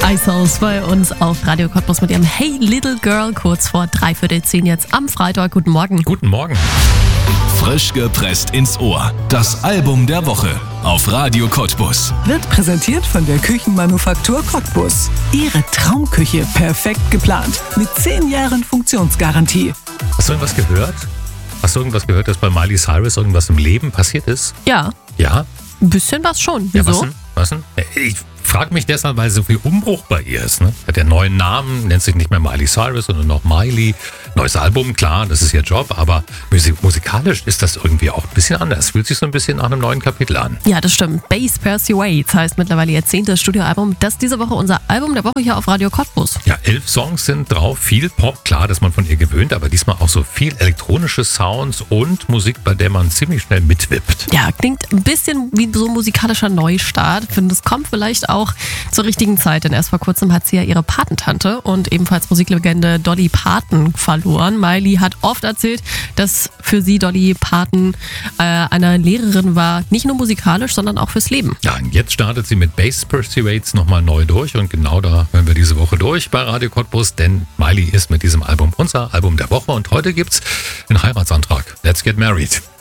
iSouls bei uns auf Radio Cottbus mit ihrem Hey Little Girl, kurz vor 9:45 jetzt am Freitag. Guten Morgen. Guten Morgen. Frisch gepresst ins Ohr. Das Album der Woche auf Radio Cottbus. Wird präsentiert von der Küchenmanufaktur Cottbus. Ihre Traumküche perfekt geplant mit 10 Jahren Funktionsgarantie. Hast du irgendwas gehört? Dass bei Miley Cyrus irgendwas im Leben passiert ist? Ja, Ja? ein bisschen was schon. Ja, Wieso? was denn? Ich frage mich deshalb, weil so viel Umbruch bei ihr ist. Ne? Hat ja einen neuen Namen, nennt sich nicht mehr Miley Cyrus, sondern noch Miley. Neues Album, klar, das ist ihr Job, aber musikalisch ist das irgendwie auch ein bisschen anders. Fühlt sich so ein bisschen nach einem neuen Kapitel an. Ja, das stimmt. Bass Persuades heißt mittlerweile ihr 10. Studioalbum. Das ist diese Woche unser Album der Woche hier auf Radio Cottbus. Ja, 11 Songs sind drauf, viel Pop, klar, dass man von ihr gewöhnt, aber diesmal auch so viel elektronische Sounds und Musik, bei der man ziemlich schnell mitwippt. Ja, klingt ein bisschen wie so ein musikalischer Neustart. Ich finde, es kommt vielleicht auch zur richtigen Zeit, denn erst vor kurzem hat sie ja ihre Patentante und ebenfalls Musiklegende Dolly Parton verloren. Miley hat oft erzählt, dass für sie Dolly Parton eine Lehrerin war, nicht nur musikalisch, sondern auch fürs Leben. Ja, und jetzt startet sie mit Bass Persuades nochmal neu durch und genau da hören wir diese Woche durch bei Radio Cottbus, denn Miley ist mit diesem Album unser Album der Woche und heute gibt's einen Heiratsantrag. Let's get married.